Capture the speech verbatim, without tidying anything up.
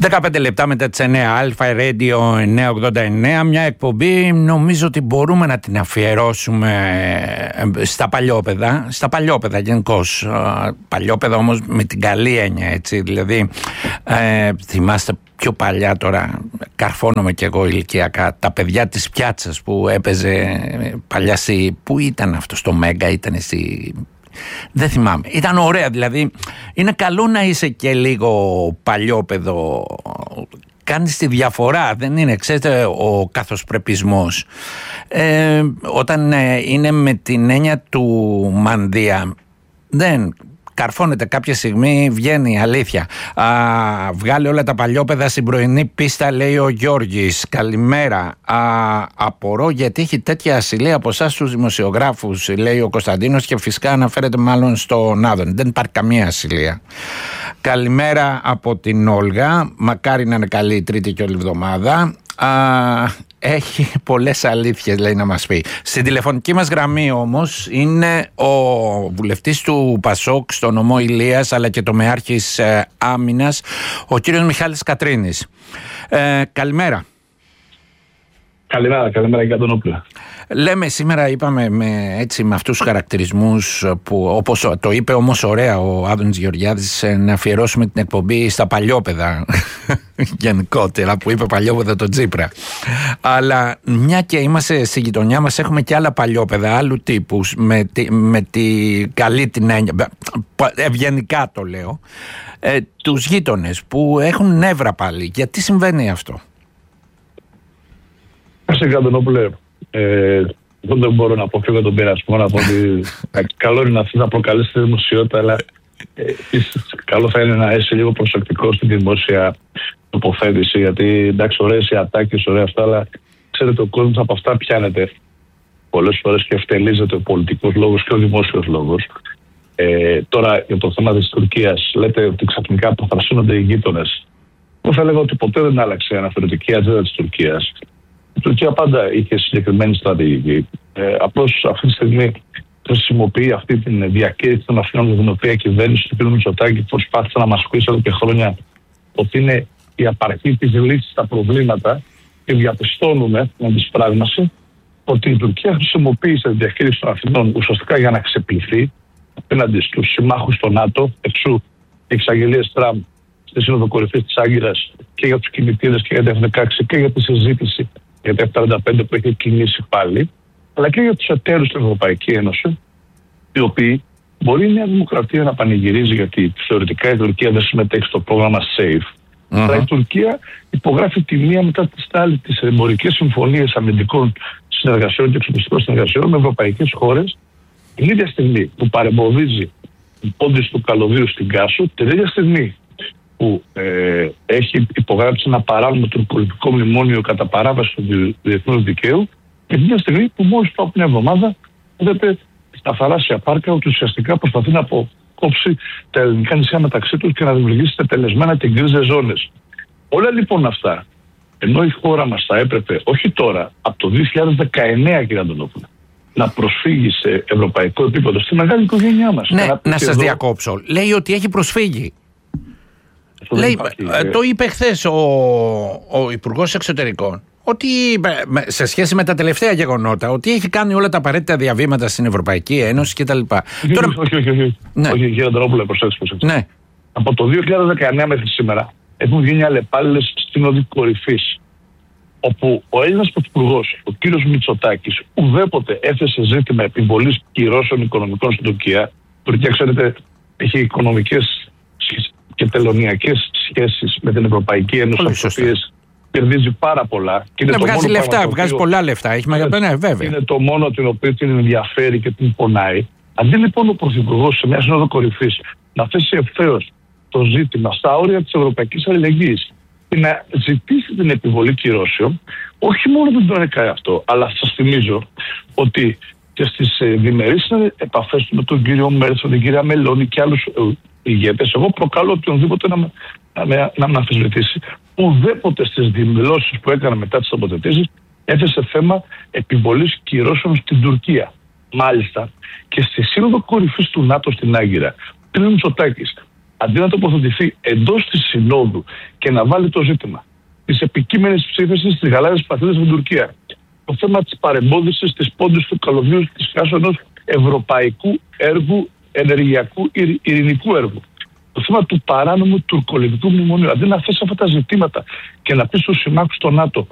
δεκαπέντε λεπτά μετά τις εννέα, Αλφα Radio εννιακόσια ογδόντα εννέα, μια εκπομπή νομίζω ότι μπορούμε να την αφιερώσουμε στα παλιόπαιδα, στα παλιόπαιδα γενικώς, παλιόπαιδα όμως με την καλή έννοια, έτσι, δηλαδή ε, θυμάστε πιο παλιά, τώρα καρφώνομαι κι εγώ ηλικιακά, τα παιδιά της πιάτσας που έπαιζε παλιά στη, που ήταν αυτό, στο Μέγκα, ήταν στη... Δεν θυμάμαι. Ήταν ωραία, δηλαδή είναι καλό να είσαι και λίγο παλιόπαιδο. Κάνεις τη διαφορά, δεν είναι, ξέρετε, ο καθοσπρεπισμός. Ε, όταν ε, είναι με την έννοια του μανδύα, δεν... καρφώνεται κάποια στιγμή, βγαίνει η αλήθεια. Α, βγάλε όλα τα παλιόπαιδα στην πρωινή πίστα, λέει ο Γιώργης. Καλημέρα. Α, απορώ γιατί έχει τέτοια ασυλία από εσάς τους δημοσιογράφους, λέει ο Κωνσταντίνος, και φυσικά αναφέρεται μάλλον στον Άδων. Δεν υπάρχει καμία ασυλία. Καλημέρα από την Όλγα. Μακάρι να είναι καλή η Τρίτη και όλη εβδομάδα. Α, έχει πολλές αλήθειες, λέει, να μας πει. Στην τηλεφωνική μας γραμμή όμως είναι ο βουλευτής του Πασόκ στο νομό Ηλίας, αλλά και τομεάρχης ε, άμυνας, ο κύριος Μιχάλης Κατρίνης. Ε, καλημέρα. Καλημέρα, καλημέρα για τον Όπλο. Λέμε σήμερα, είπαμε με, έτσι, με αυτούς τους χαρακτηρισμούς που, όπως το είπε όμως ωραία ο Άδωνης Γεωργιάδης, να αφιερώσουμε την εκπομπή στα παλιόπαιδα γενικότερα, που είπε παλιόπαιδα το Τσίπρα. Αλλά μια και είμαστε στη γειτονιά μας, έχουμε και άλλα παλιόπαιδα άλλου τύπου, με τη, με τη καλή την έννοια, ευγενικά το λέω, ε, τους γείτονες που έχουν νεύρα πάλι. Γιατί συμβαίνει αυτό? Άσε Καντονόπουλε, ε, εγώ δεν μπορώ να αποφύγω τον πειρασμό, να πω ότι καλό είναι να, να προκαλέσει τη δημοσιότητα, αλλά ε, καλό θα είναι να είσαι λίγο προσεκτικό στην δημόσια τοποθέτηση, γιατί εντάξει, ωραίες οι ατάκες, ωραία αυτά, αλλά ξέρετε, ο κόσμος από αυτά πιάνεται πολλές φορές και ευτελίζεται ο πολιτικός λόγος και ο δημόσιος λόγος. Ε, τώρα για το θέμα της Τουρκίας, λέτε ότι ξαφνικά αποθρασύνονται οι γείτονες. Εγώ θα έλεγα ότι ποτέ δεν άλλαξε η αναφερετική ατζέντα της Τουρκίας. Η Τουρκία πάντα είχε συγκεκριμένη στρατηγική. Ε, απλώς αυτή τη στιγμή χρησιμοποιεί αυτή τη διακήρυξη των Αθηνών, για την οποία η κυβέρνηση του κ. Μητσοτάκη προσπάθησε να μας πείσει εδώ και χρόνια ότι είναι η απαρχή της λύσης στα προβλήματα, και διαπιστώνουμε με τη σπράγμαση ότι η Τουρκία χρησιμοποίησε τη διακήρυξη των Αθηνών ουσιαστικά για να ξεπληθεί απέναντι στους συμμάχους στο ΝΑΤΟ, εξού οι εξαγγελίες Τραμπ στη Σύνοδο Κορυφής της Άγκυρας και για τους κινητήρες και για τα εφ δεκαέξι και για τη συζήτηση για τα εφ σαράντα πέντε που έχει κινήσει πάλι, αλλά και για τους εταίρους στην Ευρωπαϊκή Ένωση, οι οποίοι μπορεί η Νέα Δημοκρατία να πανηγυρίζει γιατί θεωρητικά η Τουρκία δεν συμμετέχει στο πρόγραμμα SAFE, uh-huh. αλλά η Τουρκία υπογράφει τη μία μετά τη στάλη τις εμπορικές συμφωνίες αμυντικών συνεργασιών και εξοπλιστικών συνεργασιών με ευρωπαϊκές χώρες, την ίδια στιγμή που παρεμποδίζει την πόντιση του καλωδίου στην Κάσο, την ίδια στιγμή που ε, έχει υπογράψει ένα παράνομο τουρκολιτικό μνημόνιο κατά παράβαση του διεθνούς δικαίου, και την ίδια στιγμή που μόλις πριν από μια εβδομάδα είδατε στα θαλάσσια πάρκα ότι ουσιαστικά προσπαθεί να αποκόψει τα ελληνικά νησιά μεταξύ τους και να δημιουργήσει τετελεσμένα και γκρίζες ζώνες. Όλα λοιπόν αυτά, ενώ η χώρα μας θα έπρεπε, όχι τώρα, από το δύο χιλιάδες δεκαεννέα, κύριε Αντωνόπουλε, να προσφύγει σε ευρωπαϊκό επίπεδο στη μεγάλη οικογένειά μας. Ναι, να, να σας εδώ... διακόψω. Λέει ότι έχει προσφύγει. Λέει, υπάρχει, το είπε χθες ο, ο Υπουργός Εξωτερικών, ότι σε σχέση με τα τελευταία γεγονότα, ότι έχει κάνει όλα τα απαραίτητα διαβήματα στην Ευρωπαϊκή Ένωση κτλ. Όχι, Τώρα... όχι, όχι, όχι. Ναι. Όχι, κύριε Αντωνόπουλε, προσέξτε. Ναι. Από το δύο χιλιάδες δεκαεννέα μέχρι σήμερα έχουν γίνει αλλεπάλληλες σύνοδοι κορυφής, όπου ο Έλληνας Πρωθυπουργός, ο κύριος Μητσοτάκης, ουδέποτε έθεσε ζήτημα επιβολής κυρώσεων οικονομικών στην Τουρκία. Η Τουρκία, ξέρετε, έχει οικονομικές και τελωνιακές σχέσεις με την Ευρωπαϊκή Ένωση, τις οποίες κερδίζει πάρα πολλά. Και ναι, βγάζει λεφτά, βγάζει οποίο... πολλά λεφτά. Έχει είναι, ναι, βέβαια. Είναι το μόνο την οποίο την ενδιαφέρει και την πονάει. Αντί λοιπόν ο Πρωθυπουργός σε μια σύνοδο κορυφής να θέσει ευθέως το ζήτημα στα όρια της ευρωπαϊκής αλληλεγγύης και να ζητήσει την επιβολή κυρώσεων, όχι μόνο δεν το έκανε αυτό, αλλά σας θυμίζω ότι και στις ε, διμερείς επαφές του με τον κύριο Μέρτσον, την κυρία Μελώνη και άλλους ε, ηγέτες, εγώ προκαλώ οποιονδήποτε να, να, να, να με αμφισβητήσει, ουδέποτε στις δηλώσεις που έκανα μετά τις τοποθετήσεις έθεσε θέμα επιβολής κυρώσεων στην Τουρκία. Μάλιστα και στη Σύνοδο Κορυφής του ΝΑΤΟ στην Άγκυρα, ο κ. Μητσοτάκης αντί να τοποθετηθεί εντός της Συνόδου και να βάλει το ζήτημα της επικείμενης ψήφισης της γαλάζιας πατρίδας στην Τουρκία, το θέμα της παρεμπόδισης της πόντης του καλωδίου της χάσης ενός ευρωπαϊκού έργου, ενεργειακού ειρηνικού έργου, το θέμα του παράνομου τουρκολιβικού μνημονίου, αντί να θέσει αυτά τα ζητήματα και να πει στους συμμάχους στο ΝΑΤΟ